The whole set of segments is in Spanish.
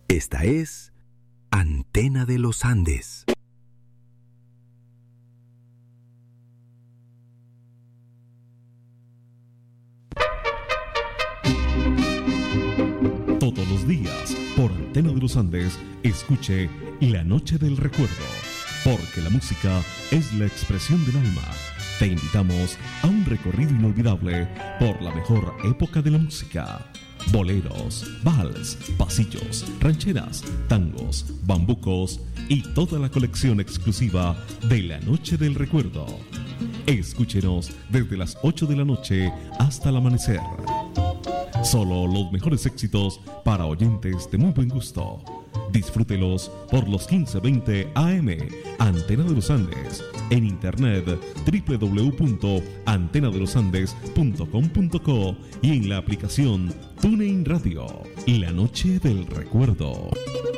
Esta es Antena de los Andes. Todos los días, por Antena de los Andes, escuche La Noche del Recuerdo, porque la música es la expresión del alma. Te invitamos a un recorrido inolvidable por la mejor época de la música. Boleros, vals, pasillos, rancheras, tangos, bambucos y toda la colección exclusiva de La Noche del Recuerdo. Escúchenos desde las 8 de la noche hasta el amanecer. Solo los mejores éxitos para oyentes de muy buen gusto. Disfrútelos por los 1520 AM, Antena de los Andes. En internet www.antenadelosandes.com.co y en la aplicación TuneIn Radio. La Noche del Recuerdo.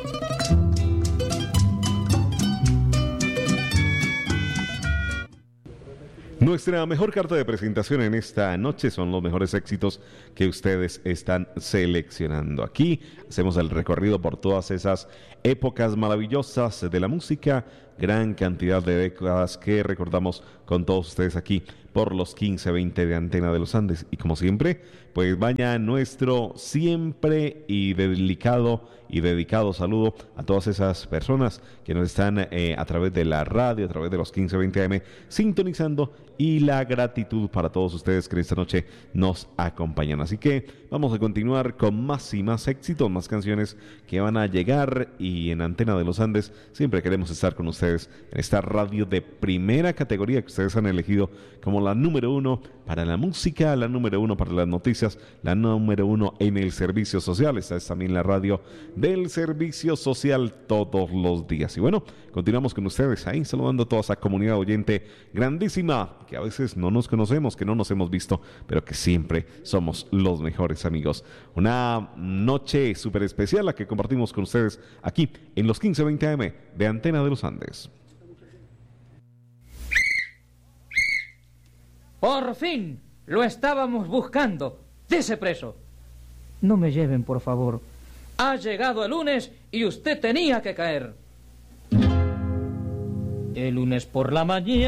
Nuestra mejor carta de presentación en esta noche son los mejores éxitos que ustedes están seleccionando. Aquí hacemos el recorrido por todas esas épocas maravillosas de la música, gran cantidad de décadas que recordamos con todos ustedes aquí por los 1520 de Antena de los Andes. Y como siempre, pues vaya nuestro siempre y dedicado saludo a todas esas personas que nos están a través de la radio, a través de los 1520 AM, sintonizando, y la gratitud para todos ustedes que esta noche nos acompañan. Así que vamos a continuar con más y más éxitos, más canciones que van a llegar, y en Antena de los Andes siempre queremos estar con ustedes en esta radio de primera categoría que ustedes han elegido como la número uno para la música, la número uno para las noticias, la número uno en el servicio social. Esta es también la radio del servicio social todos los días. Y bueno, continuamos con ustedes ahí, saludando a toda esa comunidad oyente grandísima, que a veces no nos conocemos, que no nos hemos visto, pero que siempre somos los mejores amigos. Una noche súper especial la que compartimos con ustedes aquí en los 1520 AM de Antena de los Andes. Por fin, lo estábamos buscando. ¡Dese preso! No me lleven, por favor. Ha llegado el lunes y usted tenía que caer. El lunes por la mañana